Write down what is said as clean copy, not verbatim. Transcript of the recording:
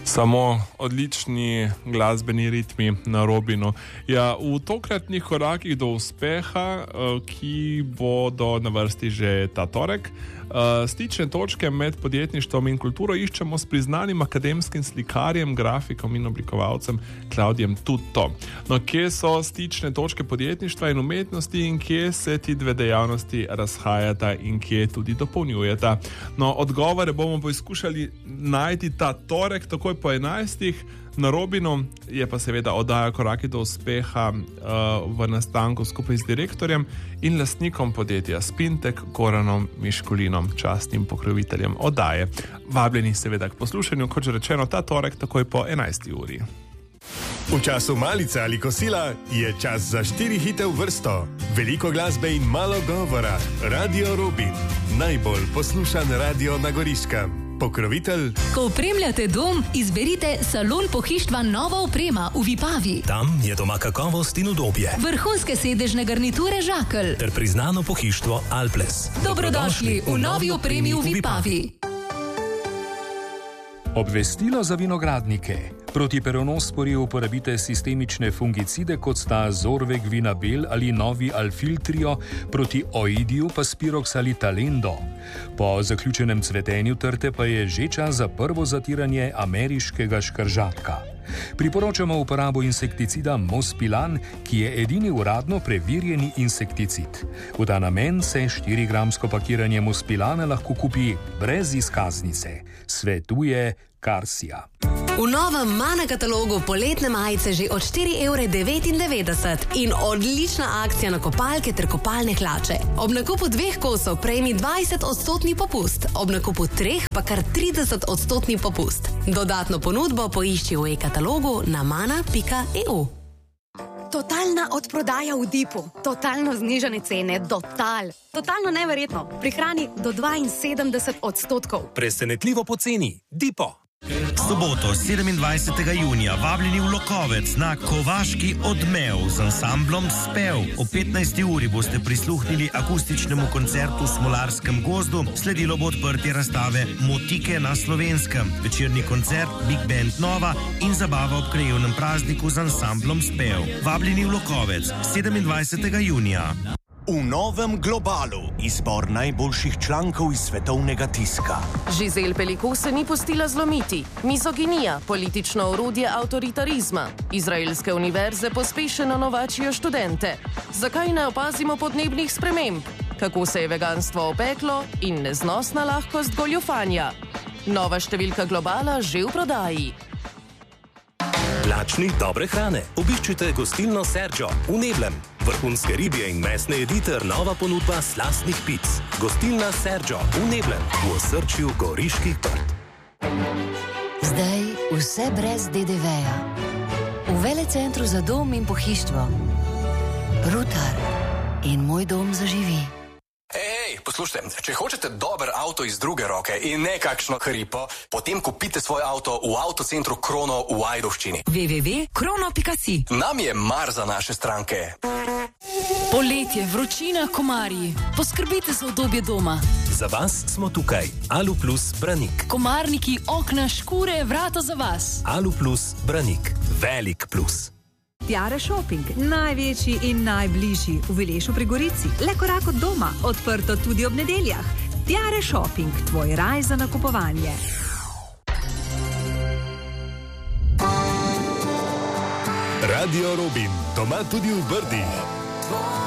Samo odlični glasbeni ritmi na Robinu. Ja, v tokratnih korakih do uspeha, ki bodo na vrsti že ta torek, stične točke med podjetništvom in kulturo iščemo s priznanim akademskim slikarjem, grafikom in oblikovalcem Klaudijem Tutto. No, kje so stične točke podjetništva in umetnosti in kje se ti dve dejavnosti razhajata in kje tudi dopolnjujeta? No, odgovore bomo poizkušali najti ta torek, takoj po 11. Na Robinu je pa seveda oddaja Koraki do uspeha v nastanku skupaj z direktorjem in lastnikom podjetja Spintek, Goranom Miškulinom, častnim pokroviteljem oddaje. Vabljeni seveda k poslušanju, kot že rečeno, ta torek takoj po 11. uri. V času malice ali kosila je čas za 4 hite v vrsto. Veliko glasbe in malo govora. Radio Robin. Najbolj poslušan radio na Goriškem. Pokrovitelj. Ko opremljate dom, izberite Salon pohištva Nova oprema v Vipavi. Tam je doma kakovost in udobje. Vrhunske sedežne garniture Žakelj. Ter priznano pohištvo Alples. Dobrodošli v novi opremi v Vipavi. Obvestilo za vinogradnike. Proti peronospori uporabite sistemične fungicide, kot sta Zorveg Vinabel ali novi Alfiltrio, proti oidiju pa Spirox ali Talendo. Po zaključenem cvetenju trte pa je že čas za prvo zatiranje ameriškega škržatka. Priporočamo uporabo insekticida Mospilan, ki je edini uradno preverjeni insekticid. V ta namen se 4-gramsko pakiranje Mospilana lahko kupi brez izkaznice. Svetuje Karsija. V novem Mana katalogu poletne majice že od 4,99 € in odlična akcija na kopalke ter kopalne hlače. Ob nakupu 2 kosov prejmi 20% popust, ob nakupu 3 pa kar 30% popust. Dodatno ponudbo poišči v e-katalogu na mana.eu. Totalna odprodaja v Dipu, totalno znižane cene, totalno neverjetno, prihrani do 72%. Presenetljivo poceni, Dipo. Soboto, 27. junija, vabljeni v Lokovec na Kovaški odmev z ansamblom Spev. O 15. uri boste prisluhnili akustičnemu koncertu v Smolarskem gozdu, sledilo bo odprtje razstave Motike na Slovenskem, večerni koncert Big Band Nova in zabava ob krajevnem prazniku z ansamblom Spev. Vabljeni v Lokovec, 27. junija. V novem Globalu izbor najboljših člankov iz svetovnega tiska. Giselle Pelicot se ni pustila zlomiti. Mizoginija, politično orodje avtoritarizma. Izraelske univerze pospešeno novačijo študente. Zakaj ne opazimo podnebnih sprememb? Kako se je veganstvo opeklo in neznosna lahkost goljufanja? Nova številka Globala že v prodaji. Lačni dobre hrane. Obiščite gostilno Sergio v Neblem. Vrhunske ribje in mesne jedi ter nova ponudba slastnih pic. Gostilna Sergio v Neblem, v osrčju Goriških Brd. Zdaj vse brez DDV-ja. V velecentru za dom in pohištvo. Rutar in Moj dom zaživi. Poslušajte, če hočete dober avto iz druge roke in ne kakšno hripo, potem kupite svoj avto v avtocentru Krono v Ajdovščini. www.krono.si. Nam je mar za naše stranke. Poletje, vročina, komarji. Poskrbite za udobje doma. Za vas smo tukaj. Alu Plus Branik. Komarniki, okna, škure, vrata za vas. Alu Plus Branik. Velik plus. Tiare Shopping, največji in najbližji v Vilešu pri Gorici. Le korak od doma, odprto tudi ob nedeljah. Tiare Shopping, tvoj raj za nakupovanje. Radio Robin, doma tudi v Brdih.